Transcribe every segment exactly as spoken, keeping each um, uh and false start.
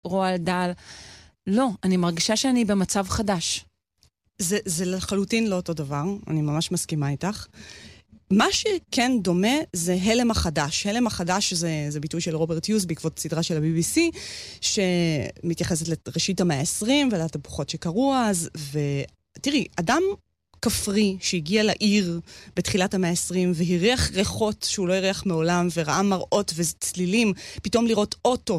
רועל דל. לא, אני מרגישה שאני במצב חדש. זה, זה לחלוטין לא אותו דבר, אני ממש מסכימה איתך. מה שכן דומה זה הלם החדש. הלם החדש זה, זה ביטוי של רוברט יוז בעקבות סדרה של ה-בי בי סי, שמתייחסת לראשית המאה ה-עשרים ולתהפוכות שקרו אז, ותראי, אדם כפרי שהגיע לעיר בתחילת המאה ה-עשרים והריח ריחות שהוא לא הריח מעולם וראה מראות וצלילים, פתאום לראות אוטו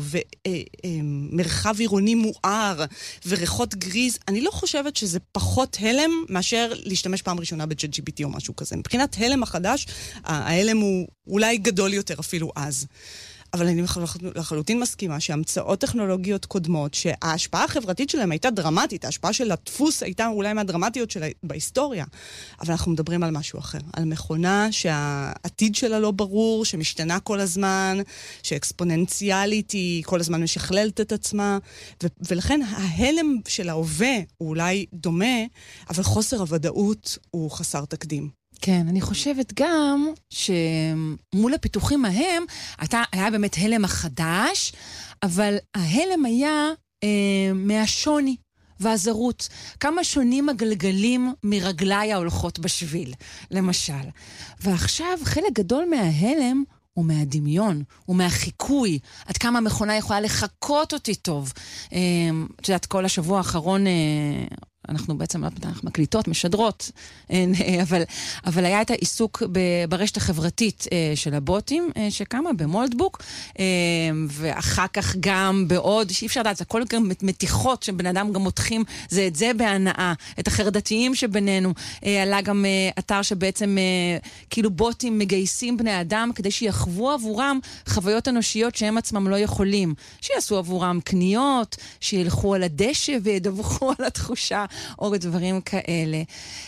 ומרחב עירוני מואר וריחות גריז, אני לא חושבת שזה פחות הלם מאשר להשתמש פעם ראשונה ב-צ'אט ג'י פי טי או משהו כזה. מבחינת הלם החדש, ההלם הוא אולי גדול יותר אפילו אז. אבל אני לחלוטין מסכימה שהמצאות טכנולוגיות קודמות, שההשפעה החברתית שלהם הייתה דרמטית, ההשפעה של הדפוס הייתה אולי מהדרמטיות שלה בהיסטוריה, אבל אנחנו מדברים על משהו אחר, על מכונה שהעתיד שלה לא ברור, שמשתנה כל הזמן, שאקספוננציאלית היא כל הזמן משכללת את עצמה, ו- ולכן ההלם של ההווה הוא אולי דומה, אבל חוסר הוודאות הוא חסר תקדים. כן, אני חושבת גם שמול הפיתוחים ההם, אתה, היה באמת הלם החדש, אבל ההלם היה אה, מהשוני והזרות. כמה שונים הגלגלים מרגלי ההולכות בשביל, למשל. ועכשיו חלק גדול מההלם הוא מהדמיון, הוא מהחיקוי. עד כמה המכונה יכולה לחכות אותי טוב. אה, את יודעת, כל השבוע האחרון... אה, אנחנו בעצם אנחנו מקליטות, משדרות, אבל, אבל היה את העיסוק ברשת החברתית של הבוטים, שקמה במולדבוק, ואחר כך גם בעוד, שאי אפשר לדעת, זה הכל גם מתיחות שבן אדם גם מותחים, זה את זה בהנאה, את החרדתיים שבינינו. עלה גם אתר שבעצם כאילו בוטים מגייסים בני אדם, כדי שיחוו עבורם חוויות אנושיות שהם עצמם לא יכולים. שיעשו עבורם קניות, שילכו על הדשא וידווחו על התחושה, או דברים כאלה.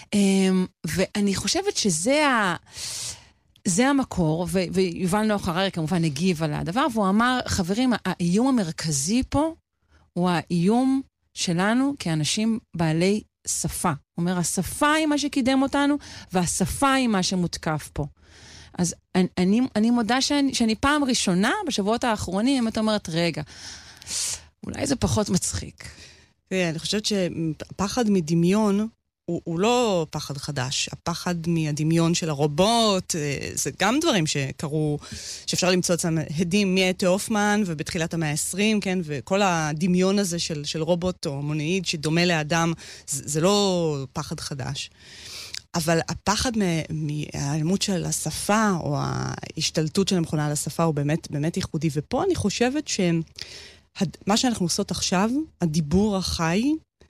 ואני חושבת שזה ה... זה המקור, ו... ויובל נוח הררי כמובן הגיב על הדבר, והוא אמר, חברים, האיום המרכזי פה הוא האיום שלנו כאנשים בעלי שפה. הוא אומר, השפה היא מה שקידם אותנו, והשפה היא מה שמותקף פה. אז אני, אני, אני מודה שאני, שאני פעם ראשונה, בשבועות האחרונים, את אומרת, רגע, אולי זה פחות מצחיק. אני חושבת שפחד מדמיון הוא, הוא לא פחד חדש. הפחד מהדמיון של הרובוט, זה גם דברים שקרו, שאפשר למצוא אצלם הדים מאתה הופמן ובתחילת המאה ה-עשרים, כן? וכל הדמיון הזה של, של רובוט או מונאיד שדומה לאדם, זה, זה לא פחד חדש. אבל הפחד מהאלימות של השפה או ההשתלטות של המכונה על השפה הוא באמת, באמת ייחודי. ופה אני חושבת ש... מה שאנחנו עושות עכשיו, הדיבור החי,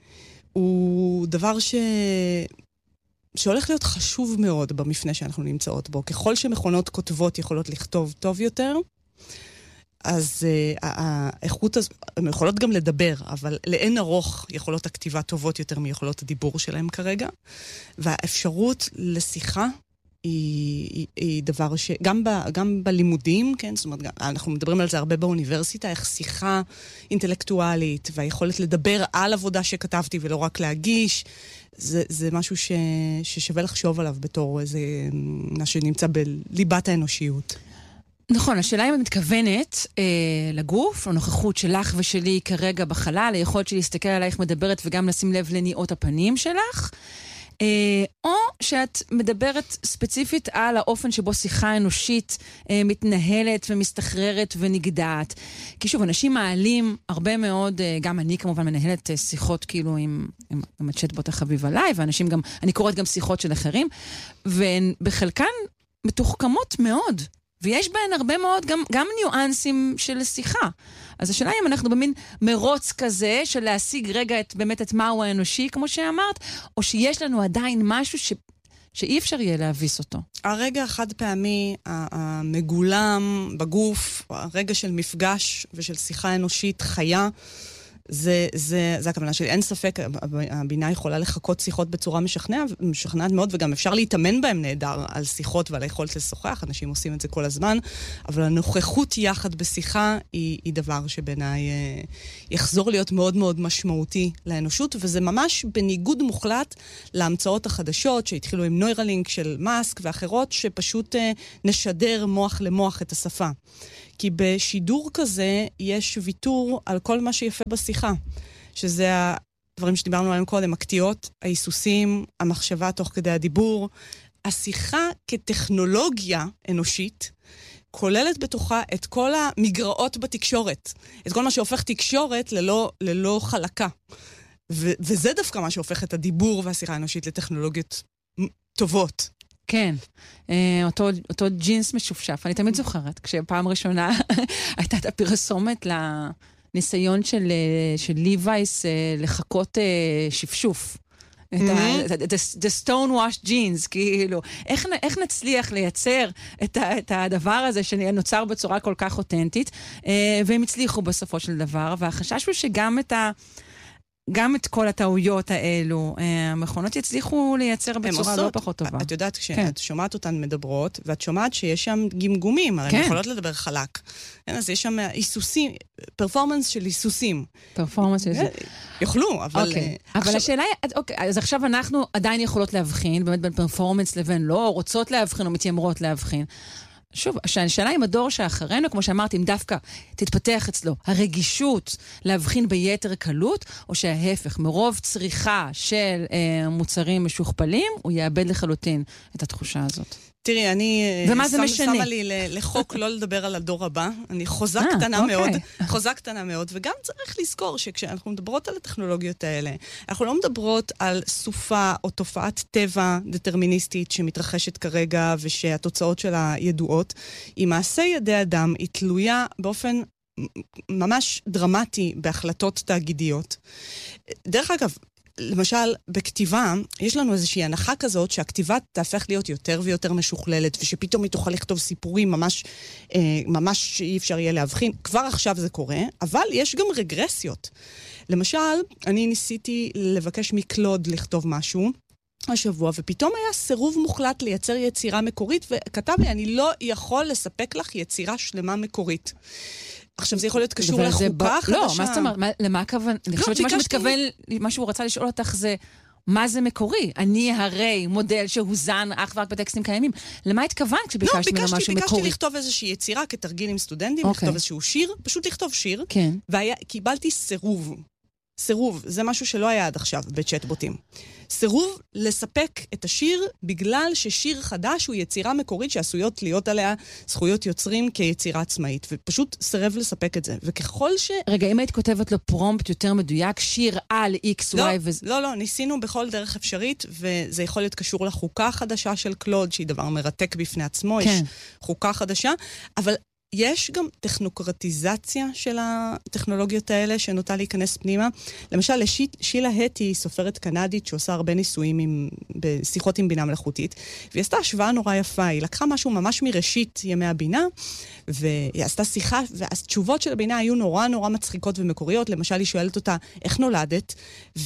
הוא דבר ש... שהולך להיות חשוב מאוד במפנה שאנחנו נמצאות בו. ככל שמכונות כותבות יכולות לכתוב טוב יותר, אז uh, האיכות הזו, הן יכולות גם לדבר, אבל לאין ארוך יכולות הכתיבה טובות יותר מיכולות הדיבור שלהם כרגע. והאפשרות לשיחה, היא, היא, היא דבר ש... גם, ב, גם בלימודים, כן? זאת אומרת, אנחנו מדברים על זה הרבה באוניברסיטה, איך שיחה אינטלקטואלית, והיכולת לדבר על עבודה שכתבתי ולא רק להגיש, זה, זה משהו ש, ששווה לחשוב עליו בתור איזה מה שנמצא בליבת האנושיות. נכון, השאלה אם את מתכוונת אה, לגוף, הנוכחות שלך ושלי כרגע בחלל, היכולת שלי להסתכל עלייך מדברת וגם לשים לב לניעות הפנים שלך, או שאת מדברת ספציפית על האופן שבו שיחה אנושית מתנהלת ומסתחררת ונגדעת. כי שוב, אנשים מעלים הרבה מאוד, גם אני כמובן מנהלת שיחות כאילו עם, עם, עם הצ'טבוט החביב עליי, ואנשים גם, אני קוראת גם שיחות של אחרים, ובחלקן מתוחכמות מאוד. ויש בהן הרבה מאוד גם, גם ניואנסים של שיחה. אז השאלה אם אנחנו במין מרוץ כזה של להשיג רגע את, באמת את מהו האנושי, כמו שאמרת, או שיש לנו עדיין משהו ש, שאי אפשר יהיה להביס אותו. הרגע החד פעמי, המגולם בגוף, הרגע של מפגש ושל שיחה אנושית חיה, זה, זה, זה הכוונה שלי. אין ספק, הבינה יכולה לחכות שיחות בצורה משכנעת, משכנעת מאוד, וגם אפשר להתאמן בהם נהדר על שיחות ועל היכולת לשוחח. אנשים עושים את זה כל הזמן, אבל הנוכחות יחד בשיחה היא, היא דבר שבעיניי אה, יחזור להיות מאוד מאוד משמעותי לאנושות, וזה ממש בניגוד מוחלט להמצאות החדשות שהתחילו עם נוירלינק של מאסק ואחרות, שפשוט אה, נשדר מוח למוח את השפה. כי בשידור כזה יש ויתור על כל מה שיפה בשיחה, שזה הדברים שדיברנו עליהם קודם, הקטיעות, ההיסוסים, המחשבה תוך כדי הדיבור. השיחה כטכנולוגיה אנושית, כוללת בתוכה את כל המגרעות בתקשורת, את כל מה שהופך תקשורת ללא, ללא חלקה. ו- וזה דווקא מה שהופך את הדיבור והשיחה האנושית לטכנולוגיות טובות. כן, אותו, אותו ג'ינס משופשף. אני תמיד זוכרת, כשפעם ראשונה הייתה את הפרסומת לניסיון של, של ליווייס לחכות שפשוף. את ה- the stone washed jeans, כאילו, איך, איך נצליח לייצר את, ה, את הדבר הזה שנוצר בצורה כל כך אותנטית, והם הצליחו בסופו של דבר, והחשש הוא שגם את ה... גם את כל הטעויות האלו, המכונות יצליחו לייצר בצורה לא פחות טובה. את יודעת, כשאת שומעת אותן מדברות, ואת שומעת שיש שם גמגומים, הרי הן יכולות לדבר חלק. אז יש שם היסוסים, פרפורמנס של היסוסים. פרפורמנס של היסוסים. יוכלו, אבל... אבל השאלה היא, אוקיי, אז עכשיו אנחנו עדיין יכולות להבחין, באמת בין פרפורמנס לבין לא, רוצות להבחין או מתיימרות להבחין. שוב, השאלה עם הדור שאחרינו, כמו שאמרתי, אם דווקא תתפתח אצלו הרגישות להבחין ביתר קלות, או שההפך, מרוב צריכה של אה, מוצרים משוכפלים, הוא יאבד לחלוטין את התחושה הזאת. תראי, אני ומה זה שם, משנה? שמה לי לחוק לא לדבר על הדור הבא. אני חוזה אה, קטנה אוקיי. מאוד, חוזה קטנה מאוד, וגם צריך לזכור שכשאנחנו מדברות על הטכנולוגיות האלה, אנחנו לא מדברות על סופה או תופעת טבע דטרמיניסטית שמתרחשת כרגע ושהתוצאות שלה ידועות. היא מעשה ידי אדם, היא תלויה באופן ממש דרמטי בהחלטות תאגידיות. דרך אגב, למשל, בכתיבה, יש לנו איזושהי הנחה כזאת שהכתיבה תהפך להיות יותר ויותר משוכללת, ושפתאום היא תוכל לכתוב סיפורים ממש, אה, ממש אי אפשר יהיה להבחין. כבר עכשיו זה קורה, אבל יש גם רגרסיות. למשל, אני ניסיתי לבקש מקלוד לכתוב משהו השבוע, ופתאום היה סירוב מוחלט לייצר יצירה מקורית, וכתב לי, אני לא יכול לספק לך יצירה שלמה מקורית. עכשיו, זה יכול להיות קשור לחוקה חדשה. לא, מה זאת אומרת? למה הכוון? אני חושבת שמה שמתכוון, מה שהוא רצה לשאול אותך זה, מה זה מקורי? אני הרי מודל שהוזן אך ורק בטקסטים קיימים. למה התכוון כשביקשת ממנו משהו מקורי? ביקשתי לכתוב איזושהי יצירה כתרגיל עם סטודנטים, לכתוב איזשהו שיר, פשוט לכתוב שיר, וקיבלתי סירוב. סירוב, זה משהו שלא היה עד עכשיו בצ'אטבוטים. סירוב לספק את השיר בגלל ששיר חדש הוא יצירה מקורית שעשויות להיות עליה זכויות יוצרים כיצירה עצמאית, ופשוט סירב לספק את זה. וככל ש... רגע, אם היית כותבת לו פרומפט יותר מדויק, שיר על X, לא, Y ו... לא, לא, ניסינו בכל דרך אפשרית, וזה יכול להיות קשור לחוקה החדשה של קלוד, שהיא דבר מרתק בפני עצמו, כן. יש חוקה חדשה, אבל... יש גם טכנוקרטיזציה של הטכנולוגיות האלה שנוטה להיכנס פנימה. למשל, שילה הטי, סופרת קנדית שעושה הרבה ניסויים עם, בשיחות עם בינה מלאכותית, והיא עשתה השוואה נורא יפה. היא לקחה משהו ממש מראשית ימי הבינה, והיא עשתה שיחה, והתשובות של הבינה היו נורא נורא מצחיקות ומקוריות. למשל, היא שואלת אותה, איך נולדת?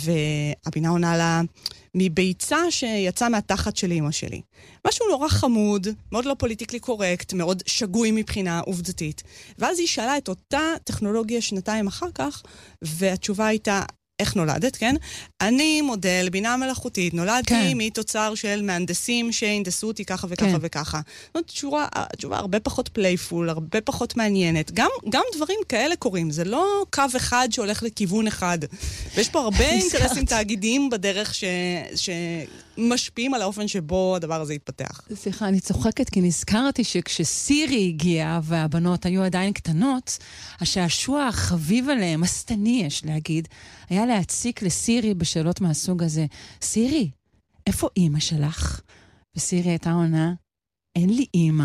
והבינה עונה לה, מביצה שיצא מהתחת של אמא שלי. משהו נורא חמוד, מאוד לא פוליטיקלי קורקט, מאוד שגוי מבחינה עובדתית. ואז היא שאלה את אותה טכנולוגיה שנתיים אחר כך, והתשובה הייתה, איך נולדת, כן? אני מודל בינה מלאכותית, נולדתי כן. מתוצר של מהנדסים שהנדסו אותי ככה וככה כן. וככה. זאת תשובה, תשובה הרבה פחות פלייפול, הרבה פחות מעניינת. גם, גם דברים כאלה קורים, זה לא קו אחד שהולך לכיוון אחד. ויש פה הרבה אינטרסים תאגידיים בדרך ש, שמשפיעים על האופן שבו הדבר הזה יתפתח. סליחה, אני צוחקת כי נזכרתי שכשסירי הגיעה והבנות היו עדיין קטנות, השעשוע החביב עליהם, הסתני יש להגיד, היה להציק לסירי בשאלות מהסוג הזה. סירי, איפה אימא שלך? וסירי הייתה עונה, אין לי אימא.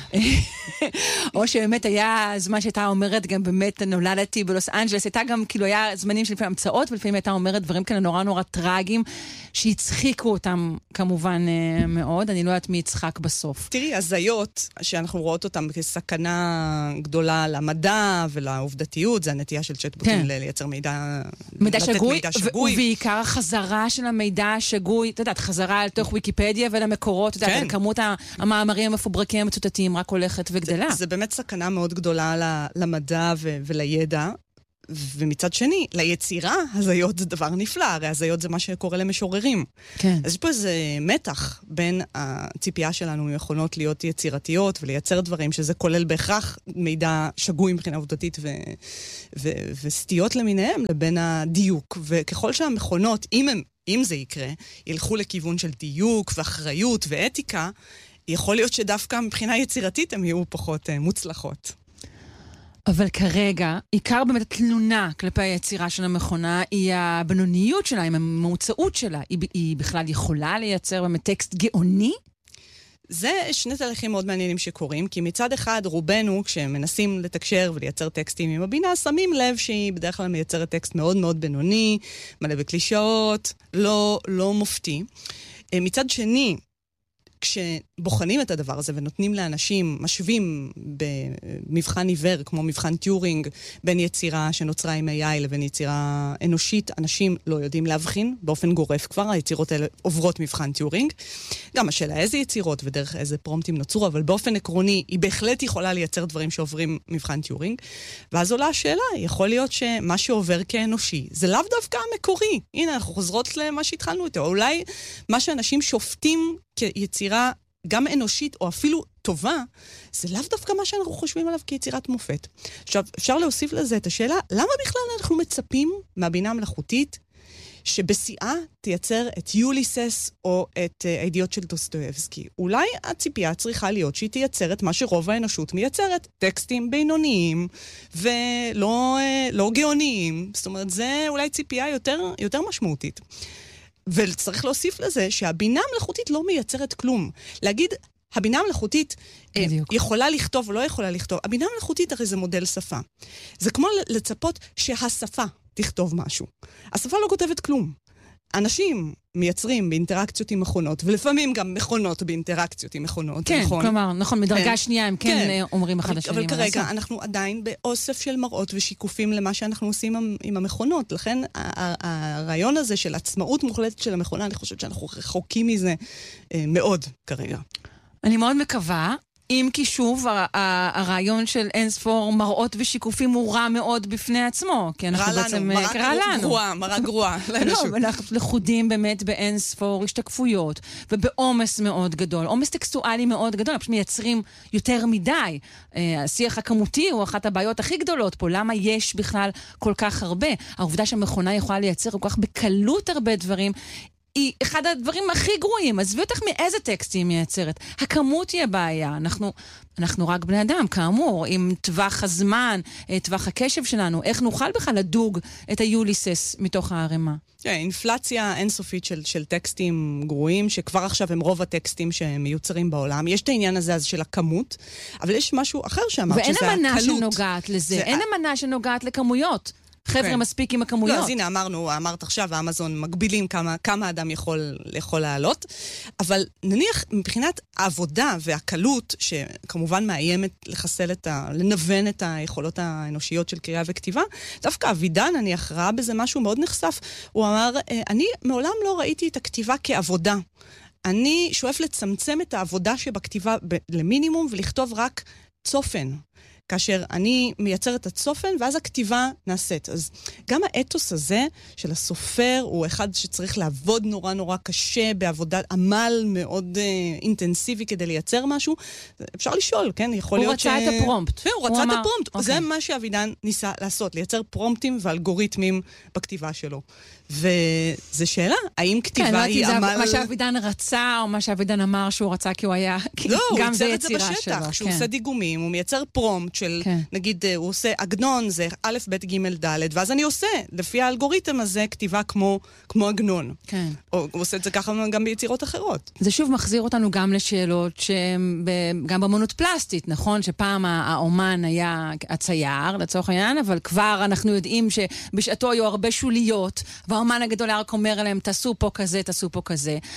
או שבאמת היה זמן שהייתה אומרת, גם באמת נולדתי בלוס אנג'לס, הייתה גם, כאילו היה זמנים של לפעמים המצאות, ולפעמים הייתה אומרת דברים כאלה נורא נורא טרגיים, שהצחיקו אותם כמובן מאוד, אני לא יודעת מי יצחק בסוף. תראי, הזיות שאנחנו רואות אותם כסכנה גדולה למדע ולעובדתיות, זה הנטייה של צ'אטבוטים לייצר מידע, מידע שגוי, ובעיקר החזרה של המידע השגוי, אתה יודעת, חזרה לתוך ויקיפדיה ולמקורות, אתה יודעת, כמות המאמרים המפוברקים המצוטטים רק הולכת וגדלה. זה, זה באמת סכנה מאוד גדולה למדע ו- ולידע, ומצד שני, ליצירה, הזיות זה דבר נפלא, הרי הזיות זה מה שקורה למשוררים. כן. אז יש פה איזה מתח בין הציפייה שלנו ממכונות להיות יצירתיות ולייצר דברים, שזה כולל בהכרח מידע שגוי מבחינה עובדתית ו- ו- וסטיות למיניהם, לבין הדיוק. וככל שהמכונות, אם, הם, אם זה יקרה, ילכו לכיוון של דיוק ואחריות ואתיקה, יכול להיות שדווקא מבחינה יצירתית הם יהיו פחות uh, מוצלחות. אבל כרגע, עיקר באמת התלונה כלפי היצירה של המכונה היא הבינוניות שלה, היא הממוצאות שלה. היא, היא בכלל יכולה לייצר באמת טקסט גאוני? זה שני תהליכים מאוד מעניינים שקורים, כי מצד אחד רובנו, כשמנסים לתקשר ולייצר טקסטים עם הבינה, שמים לב שהיא בדרך כלל מייצרת טקסט מאוד מאוד בינוני, מלא בקלישאות, לא, לא מופתי. מצד שני, כשבוחנים את הדבר הזה ונותנים לאנשים, משווים במבחן עיוור, כמו מבחן טיורינג, בין יצירה שנוצרה עם איי איי לבין יצירה אנושית, אנשים לא יודעים להבחין, באופן גורף כבר, היצירות האלה עוברות מבחן טיורינג. גם השאלה איזה יצירות ודרך איזה פרומטים נוצרו, אבל באופן עקרוני היא בהחלט יכולה לייצר דברים שעוברים מבחן טיורינג. ואז עולה השאלה, יכול להיות שמה שעובר כאנושי, זה לאו דווקא המקורי. הנה, אנחנו חוזרות למה שהתחלנו איתו. אולי מה שאנשים שופטים כיצירה גם אנושית או אפילו טובה, זה לאו דווקא מה שאנחנו חושבים עליו כיצירת מופת. עכשיו, אפשר להוסיף לזה את השאלה, למה בכלל אנחנו מצפים מהבינה המלאכותית שבשיאה תייצר את יוליסס או את הידיעות של דוסטויבסקי? אולי הציפייה צריכה להיות שהיא תייצר את מה שרוב האנושות מייצרת, טקסטים בינוניים ולא לא גאוניים. זאת אומרת, זה אולי ציפייה יותר, יותר משמעותית. וצריך להוסיף לזה שהבינה המלאכותית לא מייצרת כלום. להגיד, הבינה המלאכותית אה, יכולה לכתוב או לא יכולה לכתוב. הבינה המלאכותית הרי זה מודל שפה. זה כמו לצפות שהשפה תכתוב משהו. השפה לא כותבת כלום. אנשים מייצרים באינטראקציות עם מכונות, ולפעמים גם מכונות באינטראקציות עם מכונות. כן, נכון? כלומר, נכון, מדרגה כן. שנייה הם כן, כן אומרים אחד השנים. אבל כרגע לעשות. אנחנו עדיין באוסף של מראות ושיקופים למה שאנחנו עושים עם, עם המכונות. לכן הרעיון הזה של עצמאות מוחלטת של המכונה, אני חושבת שאנחנו רחוקים מזה אה, מאוד כרגע. אני מאוד מקווה. אם כי שוב, הרעיון של אינספור מראות ושיקופים הוא רע מאוד בפני עצמו, כי אנחנו בעצם קרא לנו. גרועה, מראה גרועה. לא, אנחנו לחודים באמת באינספור השתקפויות, ובעומס מאוד גדול, עומס טקסטואלי מאוד גדול, אנחנו מייצרים יותר מדי. השיח הכמותי הוא אחת הבעיות הכי גדולות פה, למה יש בכלל כל כך הרבה? העובדה שהמכונה יכולה לייצר כל כך בקלות הרבה דברים, היא אחד הדברים הכי גרועים. עזבי אותך מאיזה טקסטים מייצרת. הכמות היא הבעיה. אנחנו, אנחנו רק בני אדם, כאמור, עם טווח הזמן, טווח הקשב שלנו, איך נוכל בכלל לדוג את היוליסס מתוך הערימה? כן, אינפלציה אינסופית של, של טקסטים גרועים, שכבר עכשיו הם רוב הטקסטים שמיוצרים בעולם. יש את העניין הזה אז של הכמות, אבל יש משהו אחר שאמרת, שזה הקלות. ואין אמנה שנוגעת לזה. זה... אין אמנה שנוגעת לכמויות. חבר'ה מספיק עם הכמויות. לא, אז הנה, אמרנו, אמרת עכשיו, האמזון מגבילים כמה, כמה אדם יכול, יכול לעלות, אבל נניח מבחינת העבודה והקלות, שכמובן מאיימת לחסל את ה... לנוון את היכולות האנושיות של קריאה וכתיבה, דווקא אבידן, נניח, ראה בזה משהו מאוד נחשף. הוא אמר, אני מעולם לא ראיתי את הכתיבה כעבודה. אני שואף לצמצם את העבודה שבכתיבה ב- למינימום, ולכתוב רק צופן. כאשר אני מייצר את הצופן, ואז הכתיבה נעשית. אז גם האתוס הזה של הסופר, הוא אחד שצריך לעבוד נורא נורא קשה, בעבודת עמל מאוד אה, אינטנסיבי כדי לייצר משהו. אפשר לשאול, כן? יכול הוא להיות ש... רצה את הפרומפט. הוא, הוא רצה אמר... את הפרומפט. אוקיי. זה מה שאבידן ניסה לעשות, לייצר פרומפטים ואלגוריתמים בכתיבה שלו. וזו שאלה, האם כתיבה כן, היא זה עמל... מה שאבידן רצה, או מה שאבידן אמר שהוא רצה, כי הוא היה... לא, הוא גם ייצר את זה יצירה בשטח, שלו, כשהוא כן. עושה דיגומים, הוא מייצר פרומפט של, כן. נגיד, הוא עושה עגנון, זה א', ב', ג', ד', ואז אני עושה, לפי האלגוריתם הזה, כתיבה כמו, כמו עגנון. כן. או הוא עושה את זה ככה גם ביצירות אחרות. זה שוב מחזיר אותנו גם לשאלות שהן גם באמנות פלסטית, נכון? שפעם האומן היה הצייר, לצורך העניין, אבל כבר אנחנו יודעים שבשעתו היו הרבה שוליות, והאומן הגדול היה רק אומר עליהם, תעשו פה כזה, תעשו פה כזה.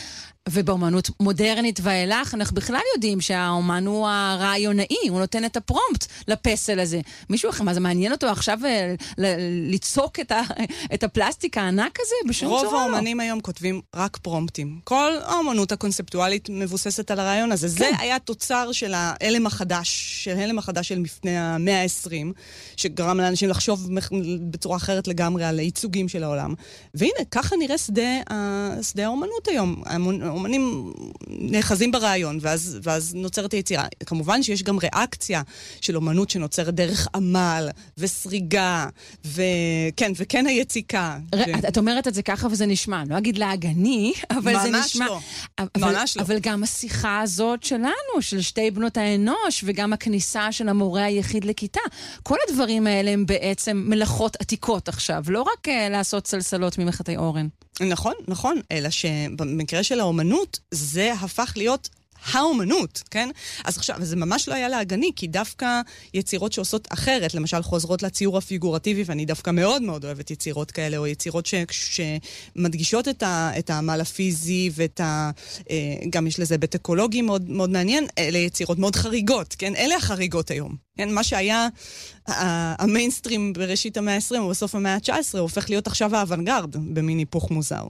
ובאומנות מודרנית ואילך, אנחנו בכלל יודעים שהאומן הוא הרעיונאי, הוא נותן את הפרומפט לפסל הזה. מישהו אחר, מה זה מעניין אותו עכשיו ליצוק את, ה, את הפלסטיק הענק הזה? בשום צורה לא. רוב האומנים היום כותבים רק פרומפטים. כל האומנות הקונספטואלית מבוססת על הרעיון הזה. כן. זה היה תוצר של ההלם החדש, של ההלם החדש של לפני המאה ה-עשרים, שגרם לאנשים לחשוב בצורה אחרת לגמרי על ייצוגים של העולם. והנה, ככה נראה שדה, שדה האומנות היום. האומנים נאחזים ברעיון, ואז, ואז נוצרת היצירה. כמובן שיש גם ריאקציה של אומנות שנוצרת דרך עמל וסריגה, וכן, וכן היציקה. ר... ש... את אומרת את זה ככה וזה נשמע, לא אגיד להגני, אבל זה נשמע... לא. אבל, ממש לא. אבל גם השיחה הזאת שלנו, של שתי בנות האנוש, וגם הכניסה של המורה היחיד לכיתה, כל הדברים האלה הם בעצם מלאכות עתיקות עכשיו, לא רק uh, לעשות סלסלות ממחטי אורן. נכון, נכון, אלא שבמקרה של האומנות, זה הפך להיות האומנות, כן? אז עכשיו, זה ממש לא היה להגני, כי דווקא יצירות שעושות אחרת, למשל חוזרות לציור הפיגורטיבי, ואני דווקא מאוד מאוד אוהבת יצירות כאלה, או יצירות ש, שמדגישות את, ה, את העמל הפיזי, ואת ה, גם יש לזה בית אקולוגי מאוד, מאוד מעניין, אלה יצירות מאוד חריגות, כן? אלה החריגות היום. כן? מה שהיה המיינסטרים בראשית המאה ה-עשרים, או בסוף המאה ה-תשע עשרה, הופך להיות עכשיו האוונגרד, במין היפוך מוזר.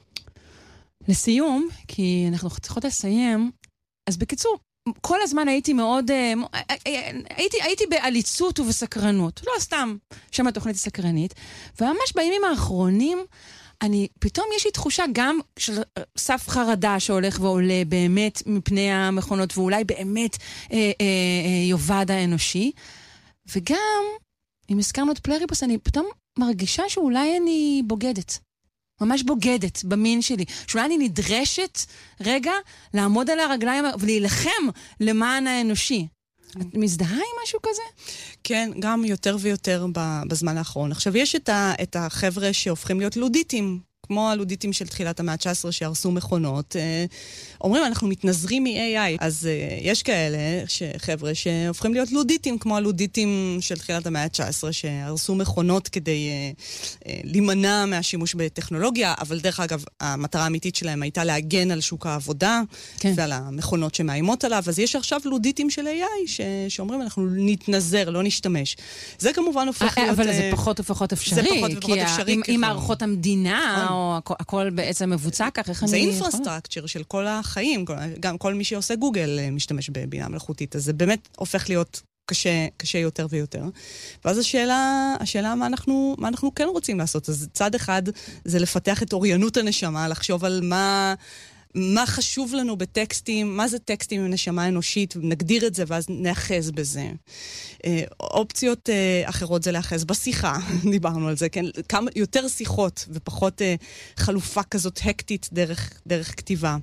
לסיום, כי אנחנו צריכות לסיים, אז בקיצור, כל הזמן הייתי מאוד, הייתי, הייתי בעליצות ובסקרנות. לא סתם, שם התוכנית הסקרנית. וממש בימים האחרונים, אני, פתאום יש לי תחושה גם של סף חרדה שהולך ועולה באמת מפני המכונות, ואולי באמת אה, אה, אה, יובד האנושי. וגם, אם הזכרנו את פלריבוס, אני פתאום מרגישה שאולי אני בוגדת. ממש בוגדת במין שלי. שאולי אני נדרשת רגע לעמוד על הרגליים ולהילחם למען האנושי. את מזדהה עם משהו כזה? כן, גם יותר ויותר בזמן האחרון. עכשיו, יש את, ה, את החבר'ה שהופכים להיות לודיטים, כמו הלודיטים של תחילת המאה ה-תשע עשרה שהרסו מכונות. אומרים, אנחנו מתנזרים מ-איי איי. אז יש כאלה חבר'ה שהופכים להיות לודיטים, כמו הלודיטים של תחילת המאה ה-תשע עשרה שהרסו מכונות כדי להימנע מהשימוש בטכנולוגיה, אבל דרך אגב, המטרה האמיתית שלהם הייתה להגן על שוק העבודה, כן. ועל המכונות שמאיימות עליו. אז יש עכשיו לודיטים של איי איי ש... שאומרים, אנחנו נתנזר, לא נשתמש. זה כמובן הופך להיות... אבל זה פחות ופחות אפשרי. זה פחות ופחות אפשרי. עם מערכות המדינה, או הכל בעצם מבוצע כך, איך אני... זה אינפרסטרקצ'ר של כל החיים, גם כל מי שעושה גוגל משתמש בבינה מלאכותית, אז זה באמת הופך להיות קשה, קשה יותר ויותר. ואז השאלה, השאלה מה אנחנו, מה אנחנו כן רוצים לעשות. אז צד אחד זה לפתח את אוריינות הנשמה, לחשוב על מה... מה חשוב לנו בטקסטים, מה זה טקסטים עם נשמה אנושית, נגדיר את זה ואז נאחז בזה. אופציות אחרות זה לאחז בשיחה, דיברנו על זה, כן? כמה, יותר שיחות ופחות חלופה כזאת הקטית דרך, דרך כתיבה.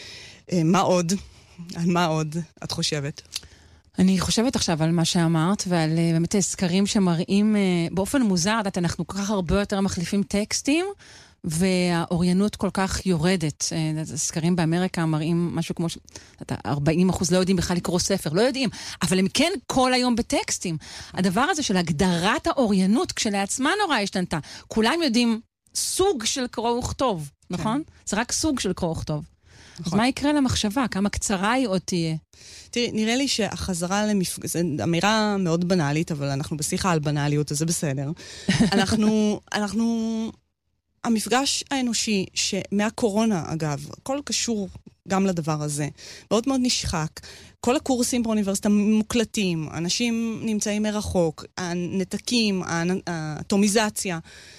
מה עוד? על מה עוד את חושבת? אני חושבת עכשיו על מה שאמרת, ועל באמת סקרים שמראים באופן מוזר, דעת, אנחנו כל כך הרבה יותר מחליפים טקסטים, והאוריינות כל כך יורדת. סקרים באמריקה מראים משהו כמו ארבעים אחוז לא יודעים בכלל לקרוא ספר, לא יודעים, אבל הם כן כל היום בטקסטים. הדבר הזה של הגדרת האוריינות כשלעצמה נורא השתנתה. כולם יודעים סוג של קרוא וכתוב, נכון? זה רק סוג של קרוא וכתוב. אז מה יקרה למחשבה? כמה קצרה היא עוד תהיה? תראי, נראה לי שהחזרה למפגש... זו אמירה מאוד בנאלית, אבל אנחנו בשיחה על בנאליות, אז זה בסדר. אנחנו... אנחנו... המפגש האנושי, שמהקורונה, אגב, הכל קשור גם לדבר הזה, מאוד מאוד נשחק. כל הקורסים באוניברסיטה מוקלטים, אנשים נמצאים מרחוק, הנתקים, האטומיזציה.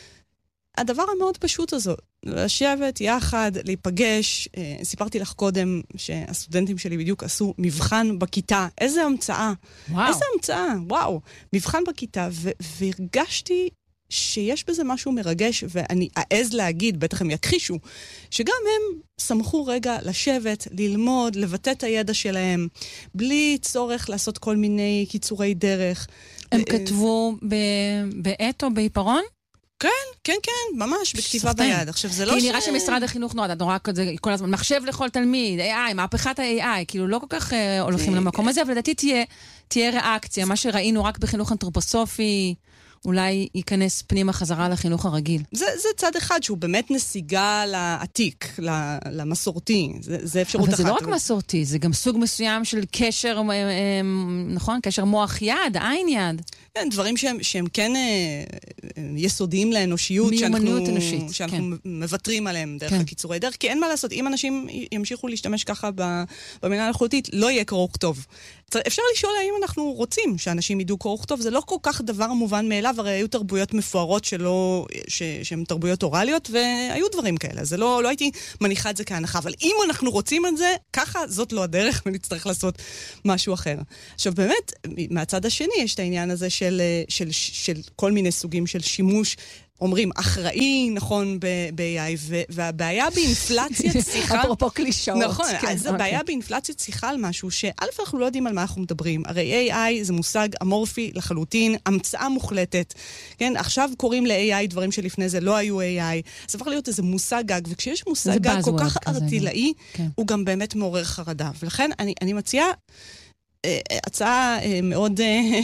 הדבר המאוד פשוט הזה, לשבת יחד, להיפגש. סיפרתי לך קודם שהסטודנטים שלי בדיוק עשו מבחן בכיתה. איזה המצאה. וואו. איזה המצאה, וואו. מבחן בכיתה, ו- והרגשתי... שיש בזה משהו מרגש, ואני אעז להגיד, בטח הם יכחישו, שגם הם שמחו רגע לשבת, ללמוד, לבטא את הידע שלהם, בלי צורך לעשות כל מיני קיצורי דרך. הם כתבו בעת או בעיפרון? כן, כן, כן, ממש, בכתיבה ביד. עכשיו, זה לא ש... כי נראה שמשרד החינוך נועד, נורא כזה, כל הזמן, מחשב לכל תלמיד, איי איי, מהפכת ה-איי איי, כאילו לא כל כך הולכים למקום הזה, אבל לדעתי תהיה ריאקציה, מה שראינו רק בחינוך אנתרופוסופי, אולי ייכנס פנימה חזרה לחינוך הרגיל. זה, זה צד אחד שהוא באמת נסיגה לעתיק, למסורתי. זה, זה אפשרות אחת. אבל זה לא רק מסורתי, זה גם סוג מסוים של קשר, נכון? קשר מוח יד, עין יד. כן, דברים שהם, שהם כן יסודיים לאנושיות, מיומנות אנושית, שאנחנו כן. מבטרים עליהם דרך כן. הקיצורי דרך, כי אין מה לעשות, אם אנשים ימשיכו להשתמש ככה במילה המלאכותית, לא יהיה קרוא וכתוב. אפשר לשאול האם אנחנו רוצים שאנשים ידעו קרוא וכתוב, זה לא כל כך דבר מובן מאליו, הרי היו תרבויות מפוארות שלא, ש, שהן תרבויות אוראליות, והיו דברים כאלה, זה לא, לא הייתי מניחה את זה כהנחה, אבל אם אנחנו רוצים את זה, ככה זאת לא הדרך, ונצטרך לעשות משהו אחר. עכשיו באמת, מהצד השני יש את העניין הזה של, של, של, של כל מיני סוגים של שימוש, אומרים, אחראי, נכון, ב-איי איי, והבעיה באינפלציית שיחה... אפרופו קלישאות. נכון, אז הבעיה באינפלציית שיחה על משהו, שא' אנחנו לא יודעים על מה אנחנו מדברים. הרי איי איי זה מושג אמורפי לחלוטין, המצאה מוחלטת. כן, עכשיו קוראים ל-איי איי דברים שלפני זה לא היו איי איי. זה הפך להיות איזה מושג גג, וכשיש מושג גג כל כך ארטילאי, הוא גם באמת מעורר חרדה. ולכן אני מציעה... הצעה מאוד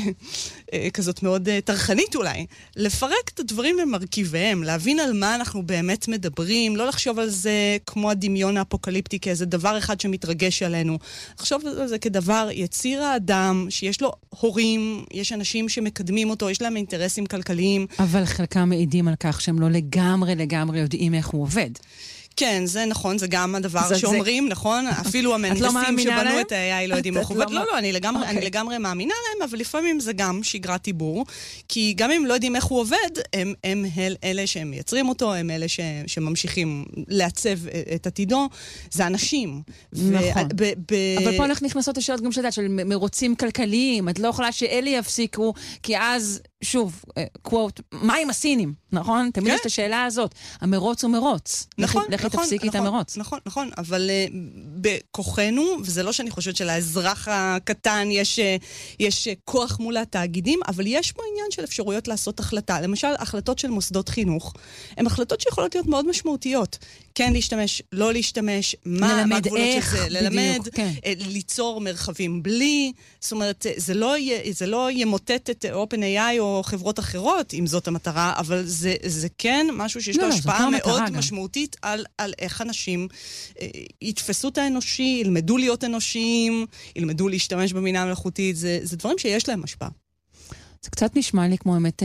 כזאת מאוד תרחנית אולי, לפרק את הדברים למרכיביהם, להבין על מה אנחנו באמת מדברים, לא לחשוב על זה כמו הדמיון האפוקליפטי, כאיזה דבר אחד שמתרגש עלינו. לחשוב על זה כדבר יציר האדם, שיש לו הורים, יש אנשים שמקדמים אותו, יש להם אינטרסים כלכליים. אבל חלקם מעידים על כך שהם לא לגמרי לגמרי יודעים איך הוא עובד. כן, זה נכון, זה גם הדבר שאומרים, נכון? אפילו המהנדסים שבנו את ה-איי איי לא יודעים איך עובד. לא, לא, אני לגמרי מאמינה להם, אבל לפעמים זה גם שגרת דיבור, כי גם אם לא יודעים איך הוא עובד, הם אלה שהם מייצרים אותו, הם אלה שממשיכים לעצב את עתידו, זה אנשים. נכון. אבל פה אנחנו נכנסות לשאלות גם שדעת, של מרוצים כלכליים, את לא יכולה שאלה יפסיקו, כי אז, שוב, קוואט, מה עם הסינים, נכון? תמיד יש את השאלה הזאת, המרוץ הוא מרוץ. נכון. לכי תפסיק איתה מרוץ. נכון, נכון, אבל uh, בכוחנו, וזה לא שאני חושבת שלאזרח הקטן יש, uh, יש uh, כוח מול התאגידים, אבל יש פה עניין של אפשרויות לעשות החלטה. למשל, החלטות של מוסדות חינוך, הן החלטות שיכולות להיות מאוד משמעותיות. כן להשתמש, לא להשתמש, מה, מה הגבולות של זה, ללמד, כן. ליצור מרחבים בלי, זאת אומרת, זה לא, זה לא ימוטט את OpenAI או חברות אחרות, אם זאת המטרה, אבל זה, זה כן משהו שיש לו לא, השפעה לא מאוד משמעותית על, על איך אנשים אה, יתפסו את האנושי, ילמדו להיות אנושיים, ילמדו להשתמש במינה המלאכותית, זה, זה דברים שיש להם השפעה. זה קצת נשמע לי כמו באמת אה,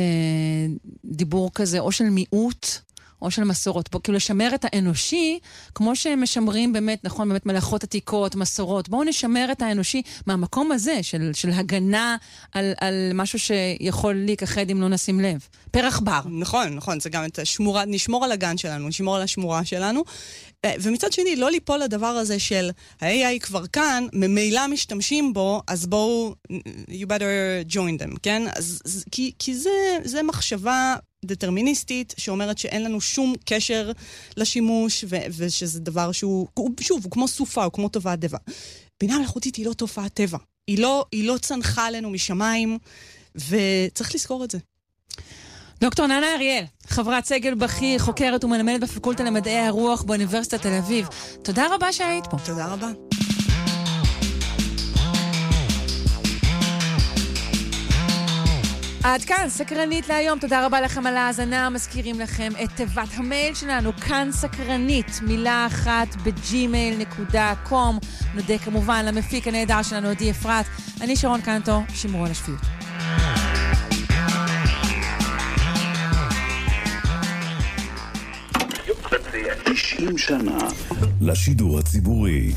דיבור כזה, או של מיעוט, או של מסורות, כאילו לשמר את האנושי, כמו שהם משמרים באמת, נכון, באמת מלאכות עתיקות, מסורות, בואו נשמר את האנושי מהמקום הזה, של, של הגנה על, על משהו שיכול להיכחד אם לא נשים לב. פרח בר. נכון, נכון, זה גם את השמורה, נשמור על הגן שלנו, נשמור על השמורה שלנו, ומצד שני, לא ליפול לדבר הזה של ה-איי איי כבר כאן, ממילא משתמשים בו, אז בואו, you better join them, כן? אז, כי, כי זה, זה מחשבה דטרמיניסטית, שאומרת שאין לנו שום קשר לשימוש, ו- ושזה דבר שהוא, שוב, הוא כמו סופה, הוא כמו תופעת טבע. בינה מלאכותית היא לא תופעת טבע. היא לא, היא לא צנחה עלינו משמיים, וצריך לזכור את זה. דוקטור ננה אריאל, חברת סגל בכיר, חוקרת ומלמדת בפקולטה למדעי הרוח באוניברסיטת תל אביב. תודה רבה שהיית פה. תודה רבה. עד כאן, סקרנית להיום. תודה רבה לכם על ההאזנה. מזכירים לכם את תיבת המייל שלנו, כאן סקרנית, מילה אחת בג'ימייל נקודה קום. נודה כמובן למפיק הנהדר שלנו, עדי אפרת. אני שרון קנטו, שמרו על השפיות. תשעים שנה לשידור הציבורי.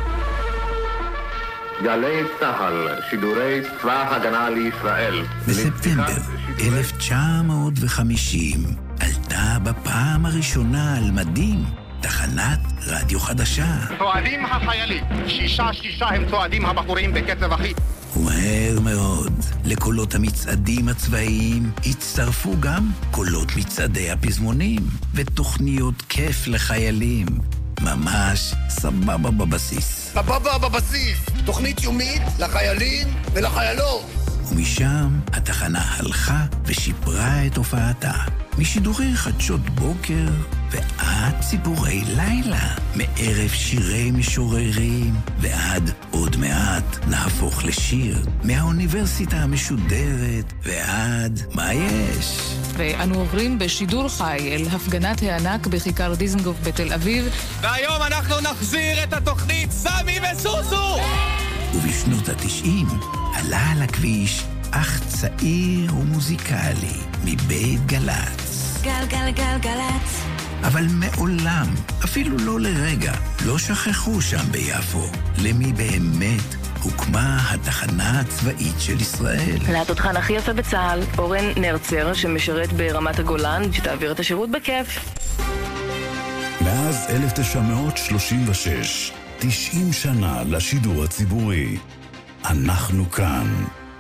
גלי צהל, שידורי צבא הגנה לישראל. בספטמבר אלף תשע מאות וחמישים עלתה בפעם הראשונה על מדים תחנת רדיו חדשה. צועדים החיילים, שישה שישה הם צועדים הבחורים בקצב אחיד. ומהר מאוד לקולות המצעדים הצבאיים הצטרפו גם קולות מצעדי הפזמונים ותוכניות כיף לחיילים. ממש סבבה בבסיס. סבבה בבסיס, תוכנית יומית לחיילים ולחיילות. ומשם התחנה הלכה ושיפרה את הופעתה. משידורי חדשות בוקר ועד ציפורי לילה, מערב שירי משוררים, ועד עוד מעט נהפוך לשיר, מהאוניברסיטה המשודרת, ועד מה יש? ואנו עוברים בשידור חי אל הפגנת הענק בכיכר דיזנגוף בתל אביב. והיום אנחנו נחזיר את התוכנית סמי וסוסו! ובשנות התשעים עלה על הכביש אח צעיר ומוזיקלי מבית גלץ. גל גל גל גלץ. אבל מעולם, אפילו לא לרגע, לא שכחו שם ביפו למי באמת הוקמה התחנה הצבאית של ישראל. לתותחן הכי יפה בצה"ל, אורן נרצר, שמשרת ברמת הגולן, שתעביר את השירות בכיף. מאז אלף תשע מאות שלושים ושש, תשעים שנה לשידור הציבורי. אנחנו כאן.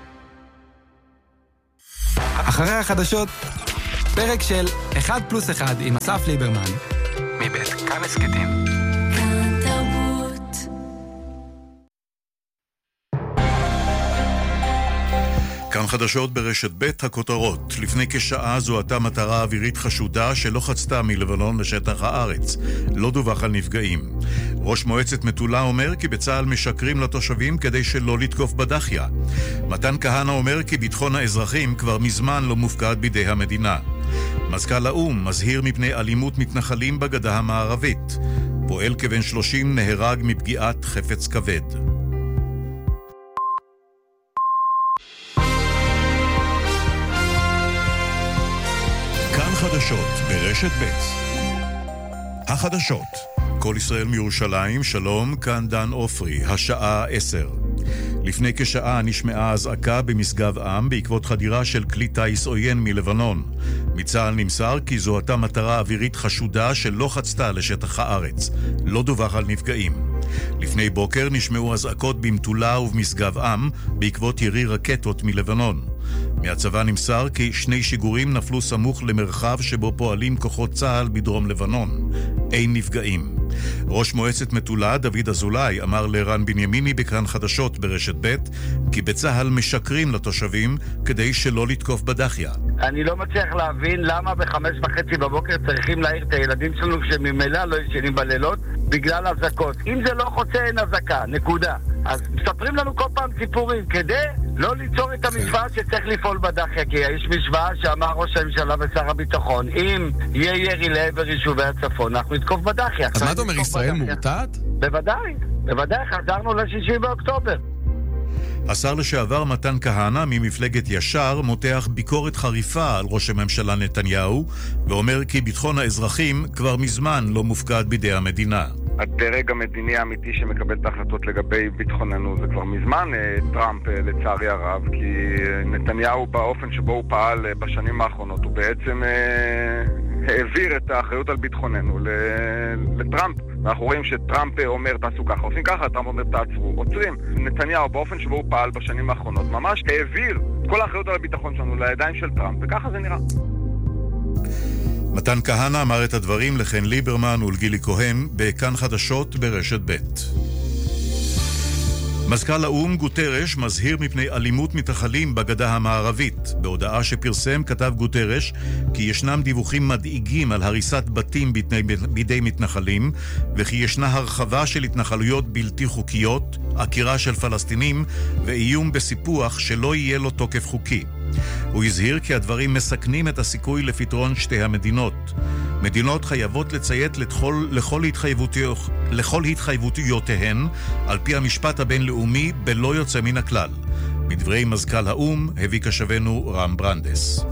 אחרי החדשות, פרק של אחד פלוס אחד עם אסף ליברמן. מבית כאן הסקטים. כאן תרבות. כאן חדשות ברשת ב' הכותרות. לפני כשעה זוהתה מטרה אווירית חשודה שלא חצתה מלבנון לשטח הארץ. לא דווח על נפגעים. ראש מועצת מטולה אומר כי בצה"ל משקרים לתושבים כדי שלא לתקוף בדחיה. מתן כהנא אומר כי ביטחון האזרחים כבר מזמן לא מופקד בידי המדינה. מזכ"ל האו"ם מזהיר מפני אלימות מתנחלים בגדה המערבית. פועל כבן שלושים נהרג מפגיעת חפץ כבד. כאן חדשות ברשת ב'. החדשות. כל ישראל מירושלים, שלום, כאן דן אופרי, השעה עשר. לפני כשעה נשמעה אזעקה במשגב עם בעקבות חדירה של כלי טייס עוין מלבנון. מצה"ל נמסר כי זוהתה מטרה אווירית חשודה שלא חצתה לשטח הארץ. לא דווח על נפגעים. לפני בוקר נשמעו אזעקות במטולה ובמשגב עם בעקבות ירי רקטות מלבנון. מהצבא נמסר כי שני שיגורים נפלו סמוך למרחב שבו פועלים כוחות צה"ל בדרום לבנון. אין נפגעים. ראש מועצת מטולה, דוד אזולאי, אמר לרן בנימיני בכאן חדשות ברשת ב' כי בצה"ל משקרים לתושבים כדי שלא לתקוף בדחיה. אני לא מצליח להבין למה בחמש וחצי בבוקר צריכים להעיר את הילדים שלנו שממילא לא ישנים בלילות בגלל אזעקות. אם זה לא חוצה אין אזעקה, נקודה. אז מספרים לנו כל פעם סיפורים כדי לא ליצור את המשוואה שצריך לפעול בדחיה, כי יש משוואה שאמר ראש הממשלה ושר הביטחון, אם יהיה ירי לעבר יישובי הצפון, אנחנו נתקוף בדחיה. אז מה אתה אומר, ישראל מורתעת? בוודאי, בוודאי, חזרנו לשישי באוקטובר. השר לשעבר מתן כהנא ממפלגת ישר מותח ביקורת חריפה על ראש הממשלה נתניהו ואומר כי ביטחון האזרחים כבר מזמן לא מופקד בידי המדינה. הדרג המדיני האמיתי שמקבל את ההחלטות לגבי ביטחוננו זה כבר מזמן טראמפ, לצערי הרב, כי נתניהו באופן שבו הוא פעל בשנים האחרונות הוא בעצם העביר את האחריות על ביטחוננו לטראמפ. אנחנו רואים שטראמפ אומר תעשו ככה, עושים ככה, טראמפ אומר תעצרו, עוצרים. נתניהו באופן שבו הוא פעל בשנים האחרונות ממש העביר כל האחריות על הביטחון שלנו לידיים של טראמפ, וככה זה נראה. מתן כהנא אמר את הדברים לחן ליברמן ולגילי כהן בכאן חדשות ברשת ב'. מזכ"ל האו"ם גוטרש מזהיר מפני אלימות מתנחלים בגדה המערבית. בהודעה שפרסם כתב גוטרש כי ישנם דיווחים מדאיגים על הריסת בתים בידי מתנחלים וכי ישנה הרחבה של התנחלויות בלתי חוקיות, עקירה של פלסטינים ואיום בסיפוח שלא יהיה לו תוקף חוקי. הוא הזהיר כי הדברים מסכנים את הסיכוי לפתרון שתי המדינות. מדינות חייבות לציית לכל, לכל, התחייבותיות, לכל התחייבויותיהן על פי המשפט הבינלאומי בלא יוצא מן הכלל. מדברי מזכ"ל האו"ם הביא כשבנו רם ברנדס.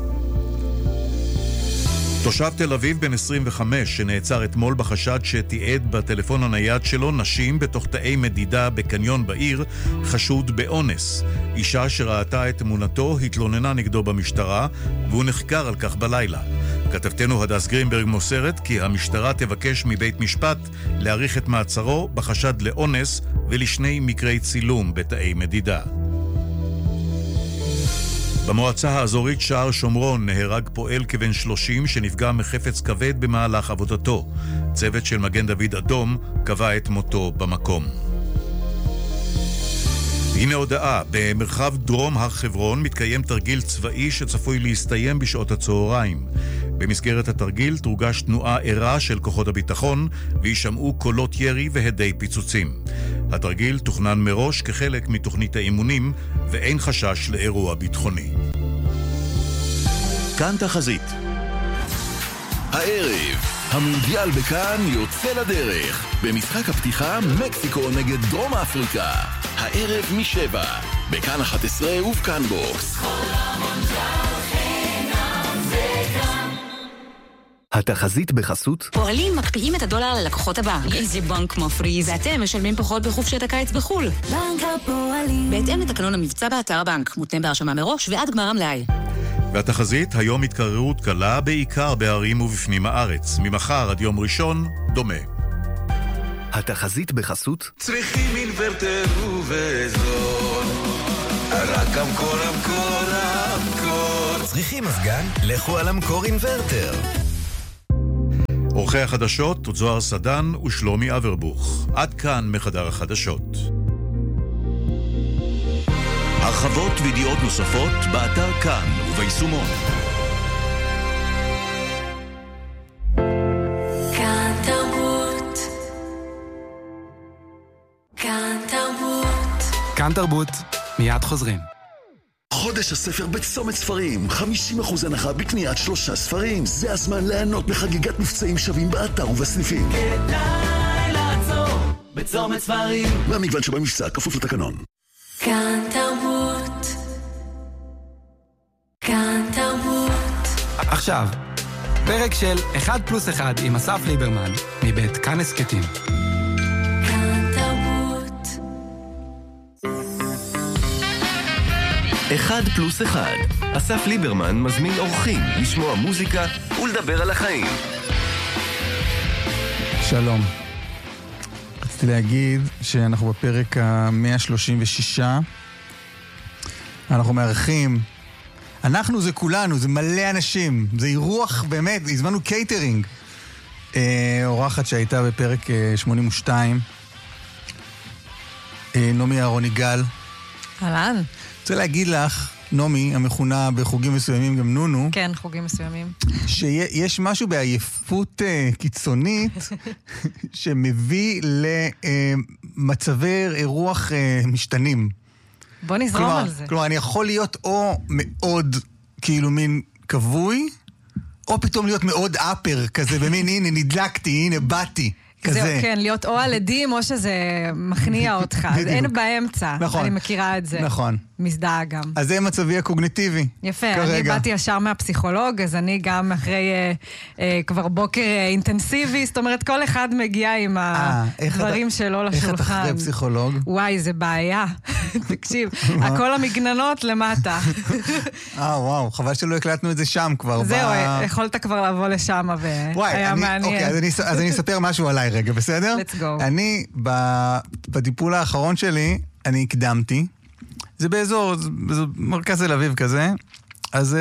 תושב תל אביב בן עשרים וחמש שנעצר אתמול בחשד שתיעד בטלפון הנייד שלו נשים בתוך תאי מדידה בקניון בעיר חשוד באונס. אישה שראתה את תמונתו התלוננה נגדו במשטרה והוא נחקר על כך בלילה. כתבתנו הדס גרינברג מוסרת כי המשטרה תבקש מבית משפט להאריך את מעצרו בחשד לאונס ולשני מקרי צילום בתאי מדידה. במועצה האזורית שער שומרון נהרג פועל כבן שלושים שנפגע מחפץ כבד במהלך עבודתו. צוות של מגן דוד אדום קבע את מותו במקום. הנה הודעה, במרחב דרום הר חברון מתקיים תרגיל צבאי שצפוי להסתיים בשעות הצהריים. במסגרת התרגיל תורגש תנועה ערה של כוחות הביטחון וישמעו קולות ירי והדי פיצוצים. התרגיל תוכנן מראש כחלק מתוכנית האימונים ואין חשש לאירוע ביטחוני. כאן תחזית. הערב, המונדיאל בכאן יוצא לדרך. במשחק הפתיחה, מקסיקו נגד דרום אפריקה. הערב משבע, בכאן אחת עשרה ובכאן בוקס. התחזית בחסות פועלים מקפיאים את הדולר ללקוחות הבנק. איזה בנק מפריז. ואתם משלמים פחות בחופשת הקיץ בחול. בנק הפועלים. בהתאם לתקנון המבצע באתר הבנק. מותנה בהרשמה מראש ועד גמר המלאי. והתחזית, היום התקררות קלה בעיקר בערים ובפנים הארץ. ממחר עד יום ראשון, דומה. התחזית בחסות צריכים אינוורטר ובזול, רק המקור המקור המקור. צריכים מזגן? לכו על המקור אינוורטר. אורחי החדשות, זוהר סדן ושלומי אברבוך. עד כאן מחדר החדשות. הרחבות וידיעות נוספות באתר כאן וביישומון. כאן תרבות. כאן תרבות. כאן תרבות, מיד חוזרים. חודש הספר בצומת ספרים, חמישים אחוז הנחה בקניית שלושה ספרים. זה הזמן ליהנות בחגיגת מבצעים שווים באתר ובסניפים. כדאי לעצור בצומת ספרים. והמגוון שבמבצע כפוף לתקנון. כאן תרבות. כאן תרבות. עכשיו, פרק של אחד פלוס אחד עם אסף ליברמן, מבית כאן הסקטים. כאן תרבות. אחד פלוס אחד. אסף ליברמן מזמין אורחים לשמוע מוזיקה ולדבר על החיים. שלום. רציתי להגיד שאנחנו בפרק ה-מאה שלושים ושש. אנחנו מארחים. אנחנו זה כולנו, זה מלא אנשים. זה אירוח באמת, הזמנו קייטרינג. אה, אורחת שהייתה בפרק אה, שמונים ושתיים. אה, נעמי אהרוני גל. אהלן. רוצה להגיד לך, נעמי, המכונה בחוגים מסוימים גם נונו. כן, חוגים מסוימים. שיש משהו בעייפות uh, קיצונית שמביא למצבי uh, רוח uh, משתנים. בוא נזרום כלומר, על זה. כלומר, אני יכול להיות או מאוד כאילו מין כבוי, או פתאום להיות מאוד אפר כזה, במין הנה נדלקתי, הנה באתי. כזה. זהו, כן, להיות או על עדים או שזה מכניע אותך. אז אין באמצע. נכון. אני מכירה את זה. נכון. מזדהה גם. אז זה מצבי הקוגניטיבי. יפה, כרגע. אני באתי ישר מהפסיכולוג, אז אני גם אחרי אה, אה, כבר בוקר אה, אינטנסיבי, זאת אומרת, כל אחד מגיע עם הדברים שלו לשולחן. איך את אחרי פסיכולוג? וואי, זה בעיה. תקשיב, הכל המגננות למטה. אה, וואו, חבל שלא הקלטנו את זה שם כבר. זהו, יכולת כבר לבוא לשם והיה מעניין. אוקיי, אז אני אספר משהו עליי רגע, בסדר? Let's go. אני, בטיפול האחרון שלי, אני הקדמתי. זה באזור, זה מרכז תל אביב כזה. אז,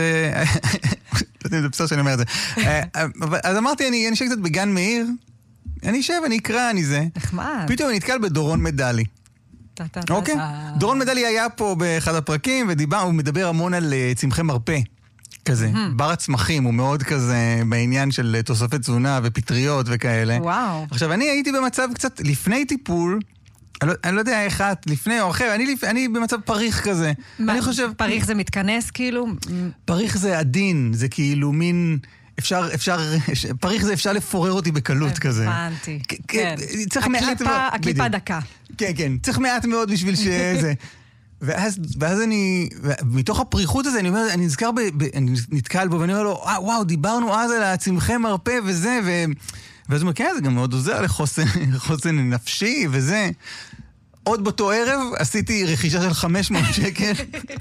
זה בסדר שאני אומר את זה. אז אמרתי, אני אשב קצת בגן מאיר, אני אשב, אני אקרא, אני זה. נחמד. פתאום אני נתקל בדורון מדלי. אוקיי? דורון מדלי היה פה באחד הפרקים, והוא מדבר המון על צמחי מרפא. כזה, בר הצמחים, הוא מאוד כזה בעניין של תוספי תזונה ופטריות וכאלה. וואו. עכשיו, אני הייתי במצב קצת לפני טיפול, אני לא, אני לא יודע איך את, לפני או אחר, אני, אני במצב פריך כזה. מה, אני חושב... פריך זה מתכנס כאילו? פריך זה עדין, זה כאילו מין... אפשר, אפשר, פריך זה אפשר לפורר אותי בקלות כזה. הבנתי. כן. צריך מעט... הקליפה דקה. כן, כן. צריך מעט מאוד בשביל שזה... ואז, ואז אני, מתוך הפריחות הזה, אני אומר, אני נזכר, ב, ב, אני נתקל בו, ואני אומר לו, אה, וואו, דיברנו אז על הצמחי מרפא וזה, ו... ואז הוא אומר, כן, זה גם מאוד עוזר לחוסן, לחוסן נפשי וזה. עוד באותו ערב עשיתי רכישה של חמש מאות שקל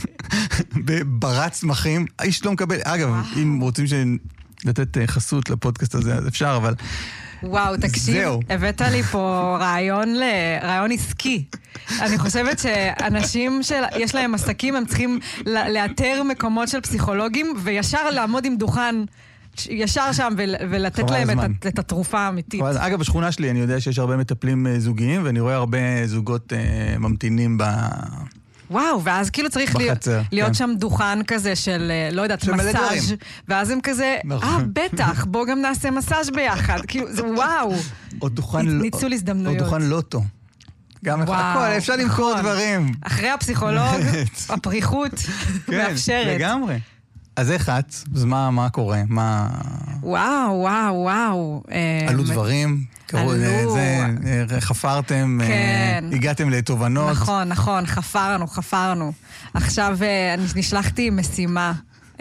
בברת צמחים. האיש לא מקבל, אגב, אם רוצים לתת חסות לפודקאסט הזה, אז אפשר, אבל... וואו, תקשיב, זהו. הבאת לי פה רעיון, ל... רעיון עסקי. אני חושבת שאנשים שיש להם עסקים, הם צריכים לאתר מקומות של פסיכולוגים, וישר לעמוד עם דוכן ישר שם ולתת להם את, את התרופה האמיתית. אגב, בשכונה שלי אני יודע שיש הרבה מטפלים זוגיים, ואני רואה הרבה זוגות uh, ממתינים ב... וואו, ואז כאילו צריך בחצר, להיות כן. שם דוכן כזה של, לא יודעת, של מלא דברים. מסאז', ואז הם כזה, נכון. אה, בטח, בוא גם נעשה מסאז' ביחד. כאילו, זה וואו. או דוכן ניצ- לא- ניצול הזדמנויות. או דוכן לוטו. גם וואו, הכל, אפשר למכור נכון. דברים. אחרי הפסיכולוג, הפריחות מאפשרת. לגמרי. אז איך את? אז מה, מה קורה? מה... וואו, וואו, וואו. עלו דברים? קראו עלו. זה, חפרתם, כן. הגעתם לתובנות? נכון, נכון, חפרנו, חפרנו. עכשיו אני נשלחתי משימה,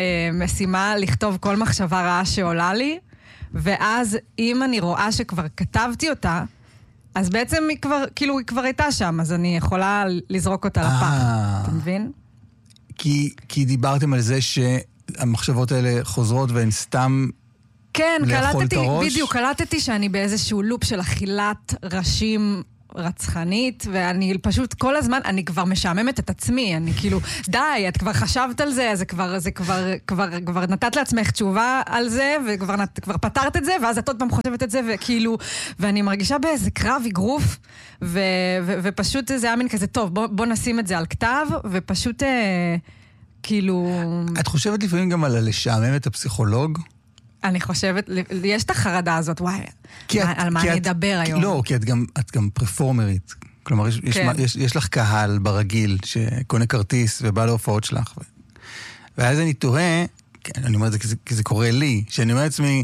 משימה לכתוב כל מחשבה רעה שעולה לי, ואז אם אני רואה שכבר כתבתי אותה, אז בעצם היא כבר, כאילו היא כבר הייתה שם, אז אני יכולה לזרוק אותה לפח. אתה מבין? כי, כי דיברתם על זה שהמחשבות האלה חוזרות והן סתם כן, לאכול קלטתי, את הראש? בדיוק, קלטתי שאני באיזשהו לופ של אכילת ראשים רצחנית, ואני פשוט כל הזמן, אני כבר משעממת את עצמי, אני כאילו, די, את כבר חשבת על זה, זה כבר, זה כבר, כבר, כבר נתת לעצמך תשובה על זה, וכבר נת, כבר פתרת את זה, ואז את עוד פעם חושבת את זה, וכאילו, ואני מרגישה באיזה קרב אגרוף, ו, ו, ופשוט זה היה מין כזה, טוב, בוא, בוא נשים את זה על כתב, ופשוט, אה, כאילו... את חושבת לפעמים גם על לשעמם את הפסיכולוג? אני חושבת, יש את החרדה הזאת, וואי, את, על מה אני אדבר היום? לא, כי את גם, את גם פרפורמרית. כלומר, יש, כן. יש, יש לך קהל ברגיל שקונה כרטיס ובא להופעות שלך. ו... ואז אני תוהה, אני אומר את זה כי זה, כי זה קורה לי, שאני אומר לעצמי,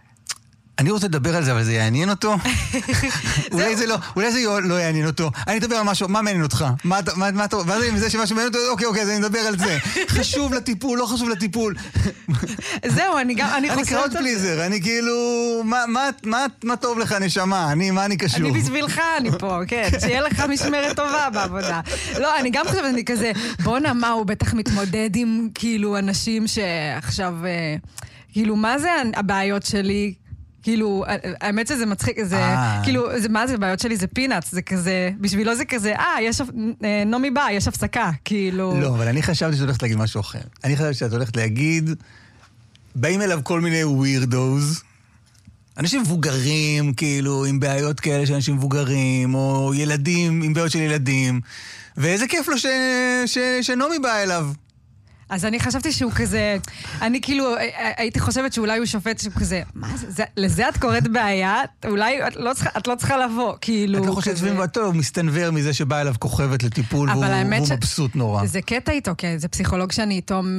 אני רוצה לדבר על זה, אבל זה יעניין אותו? אולי זה לא, אולי זה לא יעניין אותו. אני אדבר על משהו, מה מעניין אותך? מה, מה, מה, ואז אני מזה שמשהו מעניין אותו, אוקיי, אוקיי, אז אני מדבר על זה. חשוב לטיפול, לא חשוב לטיפול. זהו, אני גם, אני חושבת... אני קראוד פליזר, אני כאילו, מה, מה, מה, מה טוב לך נשמה? אני, מה אני קשור? אני בשבילך, אני פה, כן, שיהיה לך משמרת טובה בעבודה. לא, אני גם חושבת, אני כזה, בוא נמה, הוא בטח מתמודד עם, כאילו, אנשים שעכשיו, כאילו, מה זה הבעיות שלי? כאילו, האמת שזה מצחיק, זה, כאילו, זה, מה זה, בעיות שלי זה פינאץ, זה כזה, בשבילו זה כזה, אה, יש, נומי בא, יש הפסקה, כאילו... לא, אבל אני חשבתי שאת הולכת להגיד משהו אחר. אני חשבתי שאת הולכת להגיד, באים אליו כל מיני ווירדוז, אנשים מבוגרים, כאילו, עם בעיות כאלה של אנשים מבוגרים, או ילדים עם בעיות של ילדים, ואיזה כיף לו ש, ש, שנומי בא אליו. אז אני חשבתי שהוא כזה, אני כאילו, הייתי חושבת שאולי הוא שופט שהוא כזה, מה זה, זה לזה את קוראת בעיה? אולי את לא צריכה, את לא צריכה לבוא, כאילו... את לא חושבת שבים ואתו, הוא מסתנבר מזה שבא אליו כוכבת לטיפול, והוא, והוא ש... מבסוט נורא. זה קטע איתו, כן, זה פסיכולוג שאני איתו מ...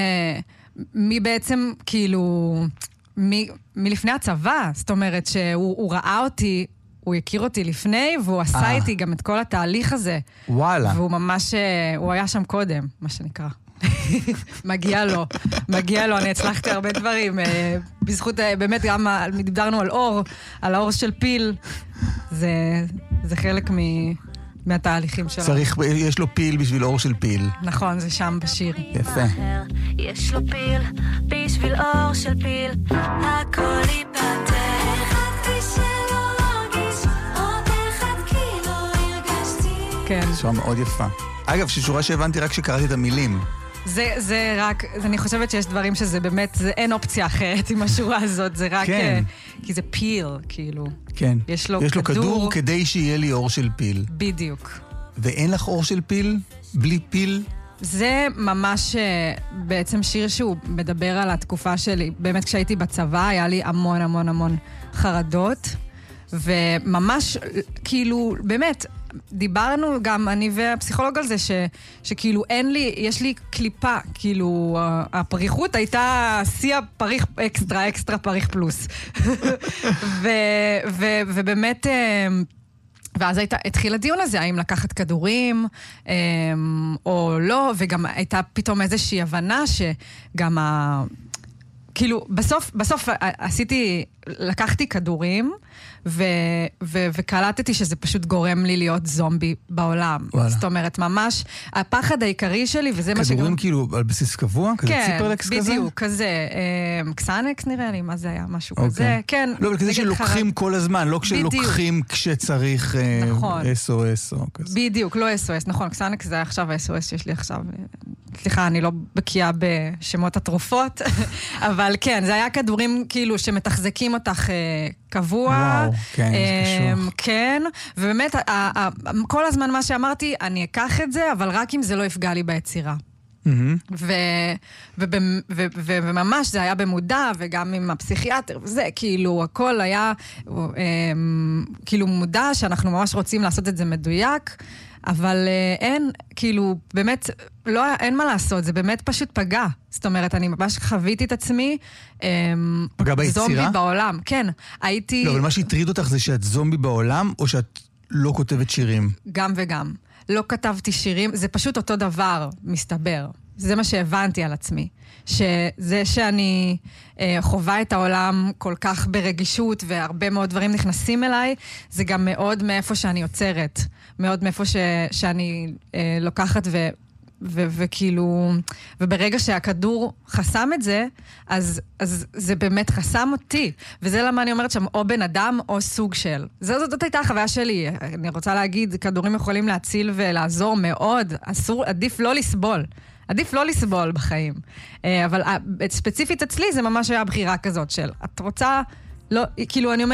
מי בעצם, כאילו, מ... מלפני הצבא, זאת אומרת שהוא ראה אותי, הוא הכיר אותי לפני, והוא עשה איתי גם את כל התהליך הזה. וואלה. והוא ממש, הוא היה שם קודם, מה שנקרא. מגיע לו, מגיע לו, אני הצלחתי הרבה דברים, בזכות, באמת גם דיברנו על אור, על האור של פיל, זה, זה חלק מ, מהתהליכים שלו. צריך, יש לו פיל בשביל אור של פיל. נכון, זה שם בשיר. יפה. יש לו פיל בשביל אור של פיל, הכל ייפתר. חכתי שלא להרגיש, עוד אחד כי לא הרגשתי. כן. שורה מאוד יפה. אגב, ששורה שהבנתי רק שקראתי את המילים. זה, זה רק, אני חושבת שיש דברים שזה באמת, זה אין אופציה אחרת עם השורה הזאת, זה רק, כן. כי זה פיל, כאילו. כן. יש לו, יש לו כדור, כדור כדי שיהיה לי אור של פיל. בדיוק. ואין לך אור של פיל? בלי פיל? זה ממש בעצם שיר שהוא מדבר על התקופה שלי. באמת כשהייתי בצבא היה לי המון המון המון חרדות, וממש כאילו, באמת, דיברנו גם אני והפסיכולוג על זה, ש, שכאילו אין לי, יש לי קליפה, כאילו הפריחות הייתה שיא הפריך אקסטרה, אקסטרה פריך פלוס. ו, ו, ובאמת, ואז הייתה, התחיל הדיון הזה, האם לקחת כדורים או לא, וגם הייתה פתאום איזושהי הבנה שגם ה... כאילו, בסוף, בסוף עשיתי, לקחתי כדורים, ו, ו, וקלטתי שזה פשוט גורם לי להיות זומבי בעולם. וואלה. זאת אומרת, ממש, הפחד העיקרי שלי, וזה מה שגם... כדורים כאילו על בסיס קבוע? כזה כן, ציפרלקס כזה? כן, בדיוק, כזה. קסנקס נראה לי, מה זה היה? משהו אוקיי. כזה, כן. לא, אבל כזה שלוקחים חרד... כל הזמן, לא כשלוקחים כשצריך נכון. אס או אס או כזה. בדיוק, לא אס או אס, נכון, קסנקס זה עכשיו ה-אס או אס שיש לי עכשיו. סליחה, אני לא בקיאה בשמות התרופות, אבל כן, זה היה כדורים כאילו שמתחזקים אותך קבוע. וואו, כן, זה קשור. כן, ובאמת, כל הזמן מה שאמרתי, אני אקח את זה, אבל רק אם זה לא יפגע לי ביצירה. וממש זה היה במודע, וגם עם הפסיכיאטר, וזה כאילו, הכל היה כאילו מודע שאנחנו ממש רוצים לעשות את זה מדויק, אבל אין, כאילו, באמת, לא, אין מה לעשות, זה באמת פשוט פגע. זאת אומרת, אני ממש חוויתי את עצמי פגע ביצירה? זומבי בעולם. כן, הייתי... לא, אבל מה שהטריד אותך זה שאת זומבי בעולם, או שאת לא כותבת שירים? גם וגם. לא כתבתי שירים, זה פשוט אותו דבר, מסתבר. זה מה שהבנתי על עצמי. שזה שאני אה, חובה את העולם כל כך ברגישות, והרבה מאוד דברים נכנסים אליי, זה גם מאוד מאיפה שאני יוצרת. מאוד מאיפה ש, שאני אה, לוקחת ו... ו- וכאילו, וברגע שהכדור חסם את זה, אז, אז זה באמת חסם אותי. וזה למה אני אומרת שם, או בן אדם או סוג של. זאת, זאת הייתה החוויה שלי. אני רוצה להגיד, כדורים יכולים להציל ולעזור מאוד. אסור, עדיף לא לסבול. עדיף לא לסבול בחיים. אבל ספציפית אצלי זה ממש היה בחירה כזאת של, את רוצה, לא, כאילו אני אומרת,